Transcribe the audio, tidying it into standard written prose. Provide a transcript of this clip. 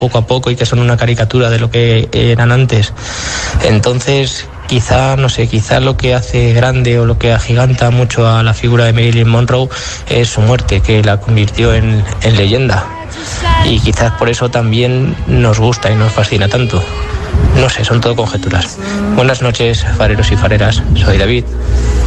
poco a poco y que son una caricatura de lo que eran antes. Entonces, quizá lo que hace grande o lo que agiganta mucho a la figura de Marilyn Monroe es su muerte, que la convirtió en leyenda. Y quizás por eso también nos gusta y nos fascina tanto. No sé, son todo conjeturas. Buenas noches, fareros y fareras. Soy David.